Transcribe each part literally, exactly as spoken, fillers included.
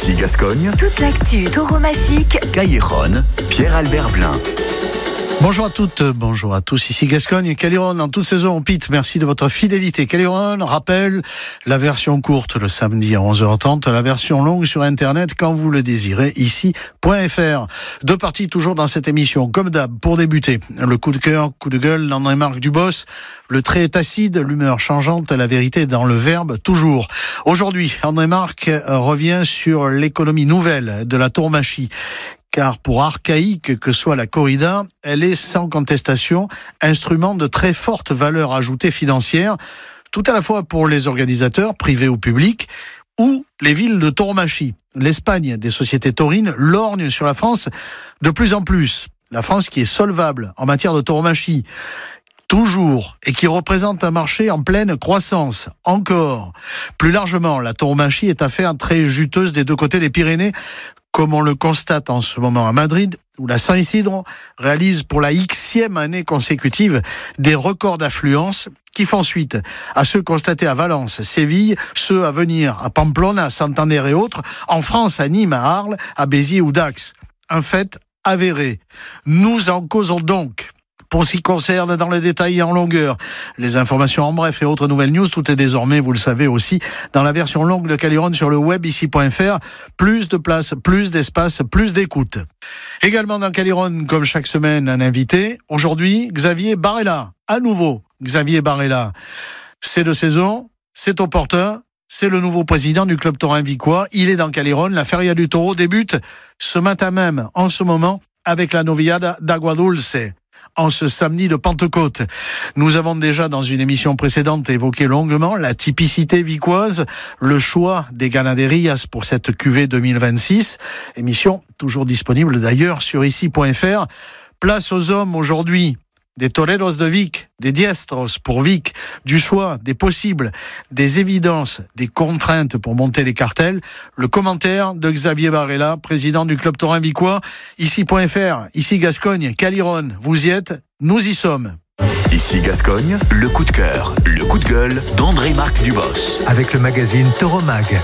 Ici Gascogne, toute l'actu tauromachique. Cailleron, Pierre-Albert Blin. Bonjour à toutes, bonjour à tous, ici Gascogne, Cailleron en toute saison on pite, merci de votre fidélité. Cailleron rappelle la version courte le samedi à onze heures trente, la version longue sur internet quand vous le désirez, ici point f r. Deux parties toujours dans cette émission, comme d'hab, pour débuter. Le coup de cœur, coup de gueule, André-Marc Dubos, le trait est acide, l'humeur changeante, la vérité dans le verbe toujours. Aujourd'hui, André-Marc revient sur l'économie nouvelle de la tauromachie. Car pour archaïque que soit la corrida, elle est sans contestation instrument de très forte valeur ajoutée financière, tout à la fois pour les organisateurs, privés ou publics, ou les villes de tauromachie. L'Espagne des sociétés taurines lorgne sur la France de plus en plus. La France qui est solvable en matière de tauromachie, toujours, et qui représente un marché en pleine croissance, encore. Plus largement, la tauromachie est affaire très juteuse des deux côtés des Pyrénées, comme on le constate en ce moment à Madrid, où la San Isidro réalise pour la Xème année consécutive des records d'affluence qui font suite à ceux constatés à Valence, Séville, ceux à venir à Pamplona, à Santander et autres, en France, à Nîmes, à Arles, à Béziers ou Dax. Un fait avéré. Nous en causons donc. Pour ce qui concerne dans les détails et en longueur, les informations en bref et autres nouvelles news, tout est désormais, vous le savez aussi, dans la version longue de Cailleron sur le web, ici point f r. Plus de place, plus d'espace, plus d'écoute. Également dans Cailleron, comme chaque semaine, un invité. Aujourd'hui, Xavier Barella. À nouveau, Xavier Barella. C'est de saison, c'est opportun. C'est le nouveau président du club taurin vicois. Il est dans Cailleron. La Feria du Taureau débute ce matin même, en ce moment, avec la Noviada d'Agua Dulce. En ce samedi de Pentecôte. Nous avons déjà dans une émission précédente évoqué longuement la typicité vicoise, le choix des ganaderias pour cette cuvée deux mille vingt-six. Émission toujours disponible d'ailleurs sur ici point f r. Place aux hommes aujourd'hui. Des toreros de Vic, des diestros pour Vic, du choix, des possibles, des évidences, des contraintes pour monter les cartels. Le commentaire de Xavier Barella, président du club taurin vicois, ici point f r, ici Gascogne, Cailleron, vous y êtes, nous y sommes. Ici Gascogne, le coup de cœur, le coup de gueule d'André-Marc Dubos. Avec le magazine Tauromag.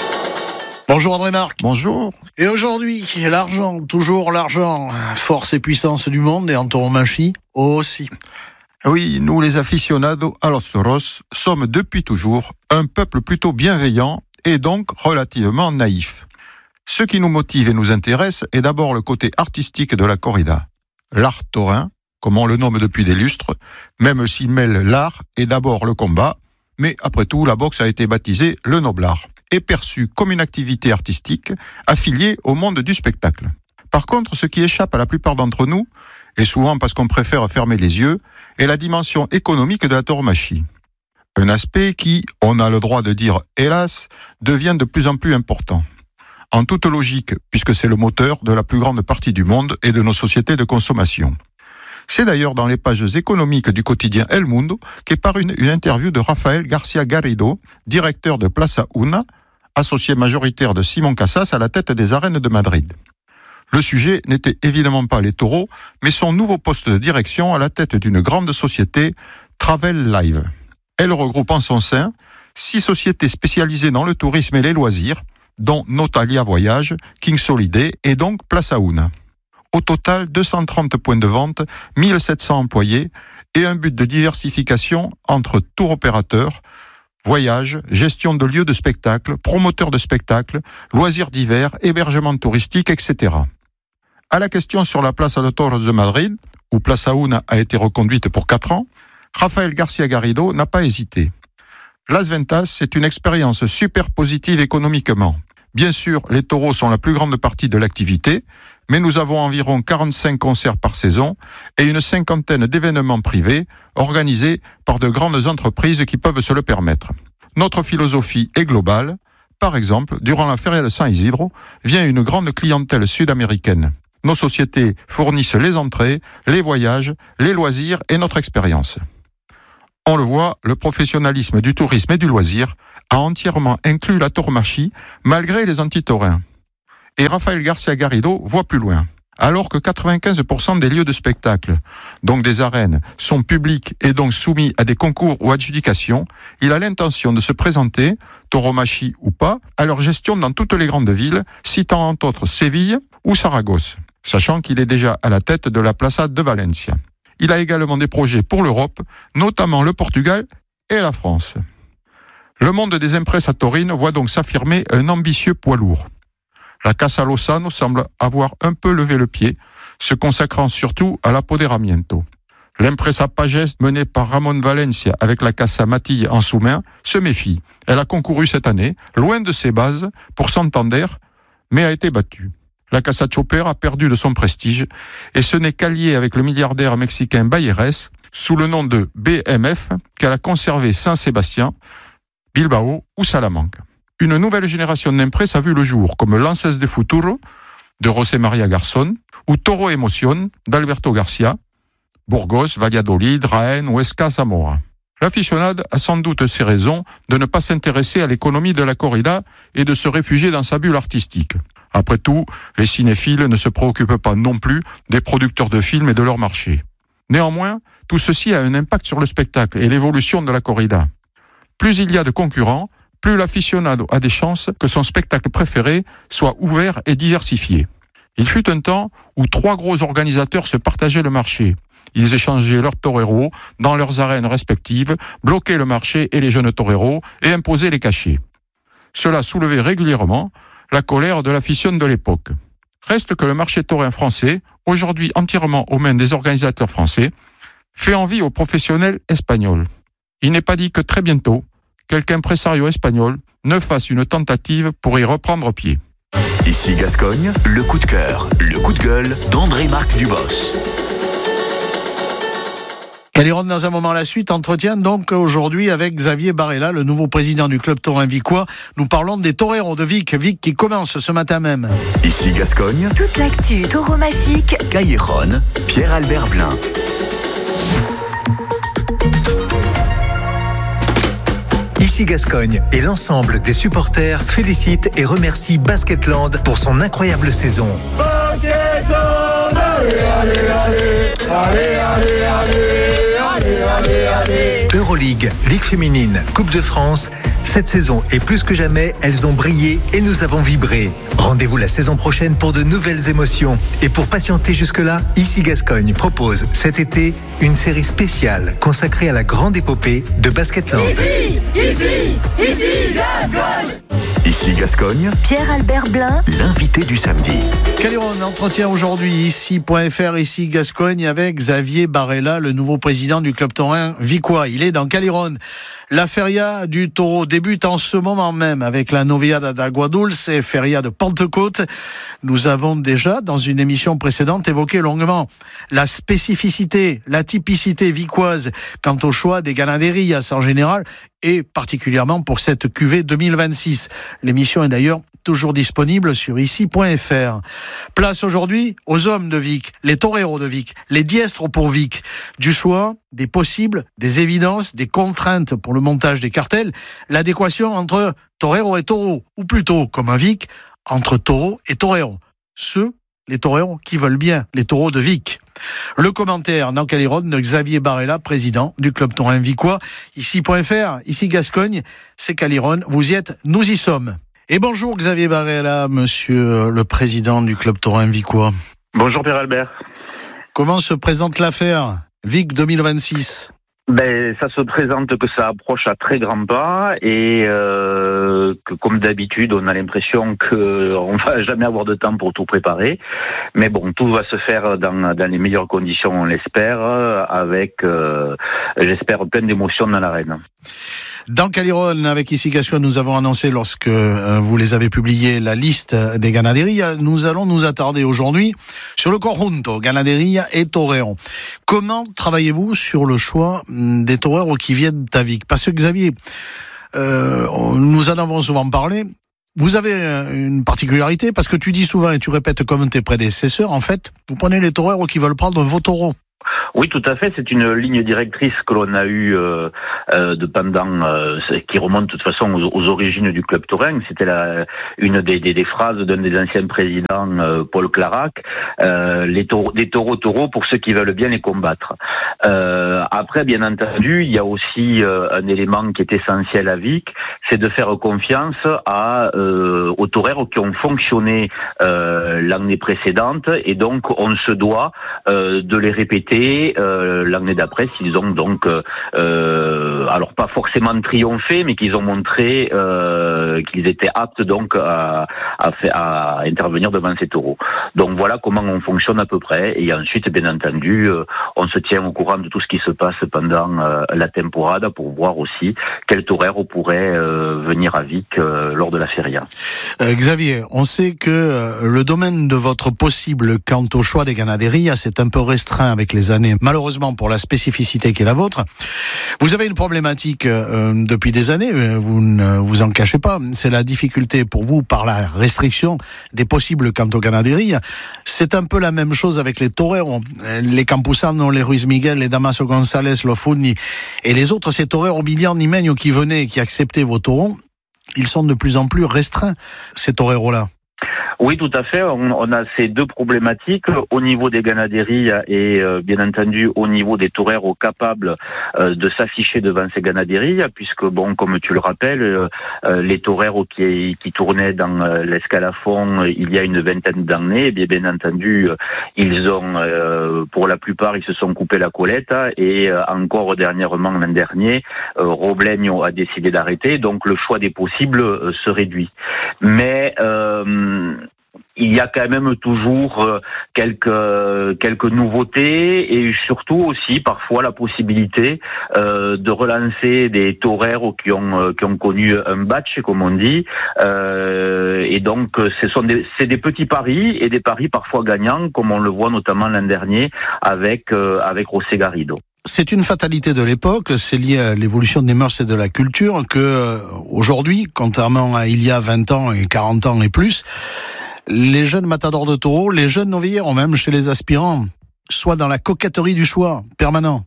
Bonjour André-Marc. Bonjour. Et aujourd'hui, l'argent, toujours l'argent, force et puissance du monde, et en tauromachie aussi. Oui, nous les aficionados a los toros sommes depuis toujours un peuple plutôt bienveillant et donc relativement naïf. Ce qui nous motive et nous intéresse est d'abord le côté artistique de la corrida. L'art taurin, comme on le nomme depuis des lustres, même s'il mêle l'art et d'abord le combat, mais après tout, la boxe a été baptisée le noble art, est perçue comme une activité artistique affiliée au monde du spectacle. Par contre, ce qui échappe à la plupart d'entre nous, et souvent parce qu'on préfère fermer les yeux, est la dimension économique de la tauromachie. Un aspect qui, on a le droit de dire hélas, devient de plus en plus important. En toute logique, puisque c'est le moteur de la plus grande partie du monde et de nos sociétés de consommation. C'est d'ailleurs dans les pages économiques du quotidien El Mundo qu'est parue une, une interview de Rafael García Garrido, directeur de Plaza Una, associé majoritaire de Simon Casas à la tête des arènes de Madrid. Le sujet n'était évidemment pas les taureaux, mais son nouveau poste de direction à la tête d'une grande société, Travel Live. Elle regroupe en son sein six sociétés spécialisées dans le tourisme et les loisirs, dont Notalia Voyage, King Solidé et donc Plaza Una. Au total, deux cent trente points de vente, mille sept cents employés et un but de diversification entre tour opérateurs, voyages, gestion de lieux de spectacle, promoteurs de spectacles, loisirs divers, hébergements touristiques, et cetera. À la question sur la Plaza de Toros de Madrid, où Plaza Una a été reconduite pour quatre ans, Rafael García Garrido n'a pas hésité. Las Ventas, c'est une expérience super positive économiquement. Bien sûr, les taureaux sont la plus grande partie de l'activité, mais nous avons environ quarante-cinq concerts par saison et une cinquantaine d'événements privés organisés par de grandes entreprises qui peuvent se le permettre. Notre philosophie est globale. Par exemple, durant la Feria de San Isidro, vient une grande clientèle sud-américaine. Nos sociétés fournissent les entrées, les voyages, les loisirs et notre expérience. On le voit, le professionnalisme du tourisme et du loisir a entièrement inclus la tauromachie, malgré les anti-taurins. Et Rafael García Garrido voit plus loin. Alors que quatre-vingt-quinze pour cent des lieux de spectacle, donc des arènes, sont publics et donc soumis à des concours ou adjudications, il a l'intention de se présenter, tauromachie ou pas, à leur gestion dans toutes les grandes villes, citant entre autres Séville ou Saragosse, sachant qu'il est déjà à la tête de la Plaça de Valencia. Il a également des projets pour l'Europe, notamment le Portugal et la France. Le monde des impresses à Taurine voit donc s'affirmer un ambitieux poids lourd. La Casa Lozano semble avoir un peu levé le pied, se consacrant surtout à l'apoderamiento. L'Impresa Pages, menée par Ramon Valencia avec la Casa Matille en sous-main, se méfie. Elle a concouru cette année, loin de ses bases, pour Santander, mais a été battue. La Casa Chopper a perdu de son prestige, et ce n'est qu'allié avec le milliardaire mexicain Bayeres, sous le nom de B M F, qu'elle a conservé Saint-Sébastien, Bilbao ou Salamanque. Une nouvelle génération d'impresses a vu le jour, comme Lances de Futuro, de José María Garzón, ou Toro Emoción, d'Alberto Garcia, Burgos, Valladolid, Jaén ou Esca Zamora. L'aficionade a sans doute ses raisons de ne pas s'intéresser à l'économie de la corrida et de se réfugier dans sa bulle artistique. Après tout, les cinéphiles ne se préoccupent pas non plus des producteurs de films et de leur marché. Néanmoins, tout ceci a un impact sur le spectacle et l'évolution de la corrida. Plus il y a de concurrents, plus l'aficionado a des chances que son spectacle préféré soit ouvert et diversifié. Il fut un temps où trois gros organisateurs se partageaient le marché. Ils échangeaient leurs toreros dans leurs arènes respectives, bloquaient le marché et les jeunes toreros et imposaient les cachets. Cela soulevait régulièrement la colère de l'afición de l'époque. Reste que le marché taurin français, aujourd'hui entièrement aux mains des organisateurs français, fait envie aux professionnels espagnols. Il n'est pas dit que très bientôt, quelque impresario espagnol ne fasse une tentative pour y reprendre pied. Ici Gascogne, le coup de cœur, le coup de gueule d'André-Marc Dubos. Caliron, dans un moment à la suite, entretient donc aujourd'hui avec Xavier Barella, le nouveau président du club taurin vicquois. Nous parlons des toreros de Vic, Vic qui commence ce matin même. Ici Gascogne, toute l'actu tauromachique. Caliron, Pierre-Albert Blin. Ici Gascogne et l'ensemble des supporters félicitent et remercient Basketland pour son incroyable saison. Basketland, allez, allez, allez, allez, allez, allez, allez, allez. Euroleague, Ligue féminine, Coupe de France, cette saison et plus que jamais, elles ont brillé et nous avons vibré. Rendez-vous la saison prochaine pour de nouvelles émotions. Et pour patienter jusque-là, Ici Gascogne propose cet été une série spéciale consacrée à la grande épopée de Basketland. Ici, ici, ici Gascogne. Ici Gascogne, Pierre-Albert Blin, l'invité du samedi. Caliron entretient aujourd'hui ici.fr, ici Gascogne, avec Xavier Barella, le nouveau président du club taurin vicquois. Il est dans Caliron. La feria du taureau débute en ce moment même avec la Noviada d'Agua Dulce et feria de Pentecôte. Nous avons déjà, dans une émission précédente, évoqué longuement la spécificité, la typicité vicquoise quant au choix des ganaderias en général et particulièrement pour cette cuvée deux mille vingt-six. L'émission est d'ailleurs toujours disponible sur ici.fr. Place aujourd'hui aux hommes de Vic, les toreros de Vic, les diestros pour Vic. Du choix, des possibles, des évidences, des contraintes pour le montage des cartels, l'adéquation entre torero et taureau, ou plutôt, comme un Vic, entre taureau et torero. Ceux, les toreros qui veulent bien, les taureaux de Vic. Le commentaire dans Caliron de Xavier Barella, président du club taurin vicquois. Ici.fr, ici Gascogne, c'est Caliron, vous y êtes, nous y sommes. Et bonjour Xavier Barella, monsieur le président du club taurin vicquois. Bonjour Pierre-Albert. Comment se présente l'affaire Vic deux mille vingt-six? Ben, ça se présente que ça approche à très grands pas et euh, que comme d'habitude, on a l'impression qu'on va jamais avoir de temps pour tout préparer. Mais bon, tout va se faire dans, dans les meilleures conditions, on l'espère, avec, euh, j'espère, plein d'émotions dans l'arène. Dans Caliron, avec Ici Gascogne, nous avons annoncé lorsque euh, vous les avez publiés la liste des ganaderías. Nous allons nous attarder aujourd'hui sur le conjunto, ganadería et torero. Comment travaillez-vous sur le choix des toreros qui viennent à Vic? Parce que Xavier, euh, nous en avons souvent parlé. Vous avez une particularité parce que tu dis souvent et tu répètes comme tes prédécesseurs, en fait, vous prenez les toreros qui veulent prendre vos taureaux. Oui, tout à fait. C'est une ligne directrice que l'on a eue euh, euh, de pendant, euh, qui remonte de toute façon aux, aux origines du club taurin. C'était la, une des, des, des phrases d'un des anciens présidents, euh, Paul Clarac. Euh, les taureaux, des taureaux taureaux pour ceux qui veulent bien les combattre. Euh, après, bien entendu, il y a aussi euh, un élément qui est essentiel à Vic, c'est de faire confiance à euh, aux taureaux qui ont fonctionné euh, l'année précédente, et donc on se doit euh, de les répéter euh, l'année d'après s'ils ont donc euh, alors pas forcément triomphé, mais qu'ils ont montré euh, qu'ils étaient aptes donc à, à, faire, à intervenir devant ces taureaux. Donc voilà comment on fonctionne à peu près, et ensuite bien entendu euh, on se tient au courant de tout ce qui se passe pendant euh, la temporada pour voir aussi quel torero pourrait euh, venir à Vic euh, lors de la feria. Euh, Xavier, on sait que euh, le domaine de votre possible quant au choix des ganaderies, c'est un peu restreint avec les années, malheureusement pour la spécificité qui est la vôtre. Vous avez une problématique euh, depuis des années, vous ne vous en cachez pas, c'est la difficulté pour vous par la restriction des possibles quant aux ganaderies. C'est un peu la même chose avec les toreros, les Campuzano, les Ruiz Miguel, les Damaso González, los Fundi et les autres, ces toreros Milian Nimeño qui venaient et qui acceptaient vos taureaux, ils sont de plus en plus restreints, ces toreros-là. Oui, tout à fait. On, on a ces deux problématiques au niveau des ganaderies et euh, bien entendu au niveau des toreros capables euh, de s'afficher devant ces ganaderies, puisque bon, comme tu le rappelles, euh, les toreros qui, qui tournaient dans euh, l'escalafon il y a une vingtaine d'années, bien, bien entendu, ils ont, euh, pour la plupart, ils se sont coupés la colette, et euh, encore dernièrement l'an dernier, euh, Robleño a décidé d'arrêter, donc le choix des possibles euh, se réduit. Mais euh, il y a quand même toujours quelques quelques nouveautés, et surtout aussi parfois la possibilité euh, de relancer des toreros qui ont qui ont connu un batch, comme on dit, euh, et donc ce sont des c'est des petits paris, et des paris parfois gagnants, comme on le voit notamment l'an dernier avec euh, avec José Garrido. C'est une fatalité de l'époque, c'est lié à l'évolution des mœurs et de la culture, que euh, aujourd'hui, contrairement à il y a vingt ans et quarante ans et plus, les jeunes matadors de taureaux, les jeunes novières, même chez les aspirants, soient dans la coquetterie du choix permanent.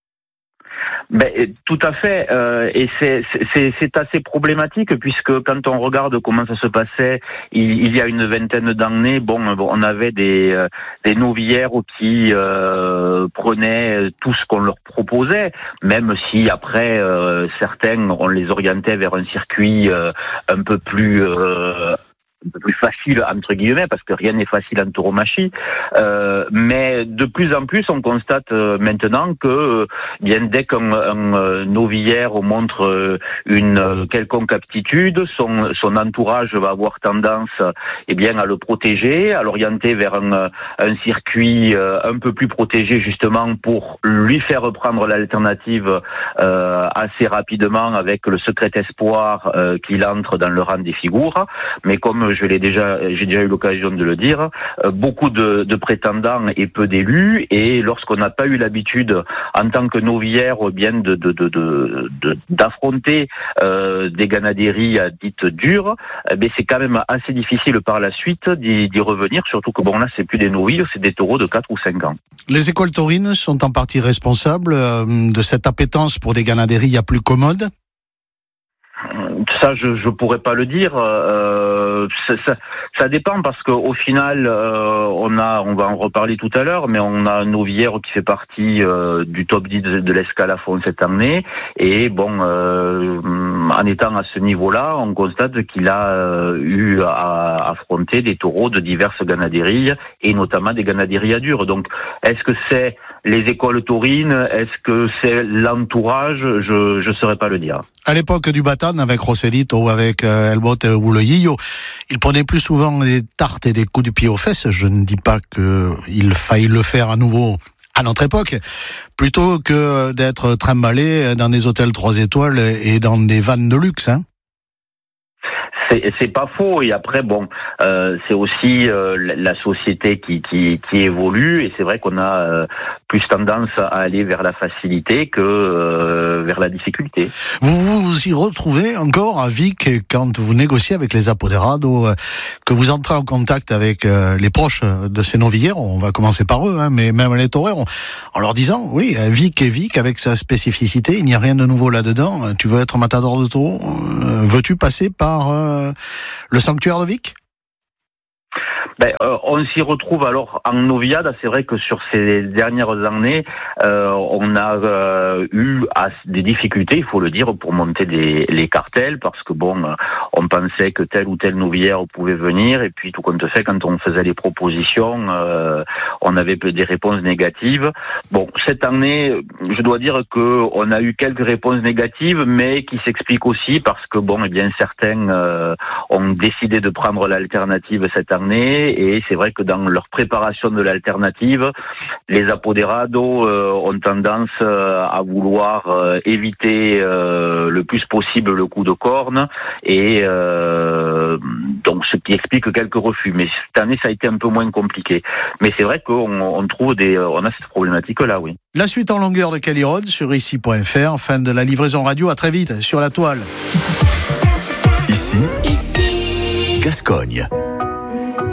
Ben, tout à fait, euh, et c'est, c'est, c'est assez problématique, puisque quand on regarde comment ça se passait il, il y a une vingtaine d'années, bon, on avait des, euh, des novières qui euh, prenaient tout ce qu'on leur proposait, même si après euh, certains on les orientait vers un circuit euh, un peu plus euh, un peu plus facile entre guillemets, parce que rien n'est facile en tauromachie, euh, mais de plus en plus on constate euh, maintenant que euh, bien dès qu'un un, euh, novière montre euh, une euh, quelconque aptitude, son, son entourage va avoir tendance eh bien à le protéger, à l'orienter vers un, un circuit euh, un peu plus protégé, justement pour lui faire prendre l'alternative euh, assez rapidement, avec le secret espoir euh, qu'il entre dans le rang des figures. Mais comme je l'ai déjà, j'ai déjà eu l'occasion de le dire, euh, beaucoup de, de prétendants et peu d'élus, et lorsqu'on n'a pas eu l'habitude, en tant que novière, bien de, de, de, de, de d'affronter euh, des ganaderies dites dures, eh bien c'est quand même assez difficile par la suite d'y, d'y revenir, surtout que bon là c'est plus des novices, c'est des taureaux de quatre ou cinq ans. Les écoles taurines sont en partie responsables euh, de cette appétence pour des ganaderies à plus commodes. Ça, je je pourrais pas le dire. Euh, ça, ça, ça dépend, parce que au final, euh, on a, on va en reparler tout à l'heure, mais on a un novière qui fait partie euh, du top dix de, de l'escalafon cette année, et bon, euh, en étant à ce niveau-là, on constate qu'il a euh, eu à affronter des taureaux de diverses ganaderies, et notamment des ganaderies à dur. Donc, est-ce que c'est les écoles taurines, est-ce que c'est l'entourage? Je je saurais pas le dire. À l'époque du Batan, avec Roselito ou avec euh, El Bote ou le Yillo, il prenait plus souvent des tartes et des coups de pied aux fesses. Je ne dis pas qu'il faille le faire à nouveau à notre époque, plutôt que d'être trimballé dans des hôtels trois étoiles et dans des vannes de luxe, hein. C'est, c'est pas faux, et après bon, euh, c'est aussi euh, la société qui, qui qui évolue, et c'est vrai qu'on a euh, plus tendance à aller vers la facilité que euh, vers la difficulté. Vous vous y retrouvez encore à Vic quand vous négociez avec les apoderados, euh, que vous entrez en contact avec euh, les proches de ces novilleros, on va commencer par eux, hein, mais même les toreros, en leur disant, oui, Vic est Vic avec sa spécificité, il n'y a rien de nouveau là-dedans, tu veux être matador de taureau, euh, veux-tu passer par euh, le sanctuaire de Vic ? Ben, euh, on s'y retrouve alors en novillade. C'est vrai que sur ces dernières années, euh, on a euh, eu à, des difficultés, il faut le dire, pour monter des, les cartels, parce que bon, on pensait que telle ou telle novillère pouvait venir, et puis tout compte fait, quand on faisait les propositions, euh, on avait des réponses négatives. Bon, cette année, je dois dire que on a eu quelques réponses négatives, mais qui s'expliquent aussi parce que bon, eh bien certains euh, ont décidé de prendre l'alternative cette année. Et c'est vrai que dans leur préparation de l'alternative, les apoderados euh, ont tendance euh, à vouloir euh, éviter euh, le plus possible le coup de corne, et euh, donc ce qui explique quelques refus. Mais cette année, ça a été un peu moins compliqué. Mais c'est vrai qu'on on trouve des, on a cette problématique-là, oui. La suite en longueur de Callirone sur ici point f r. Fin de la livraison radio. À très vite sur la toile. Ici, ici, Gascogne.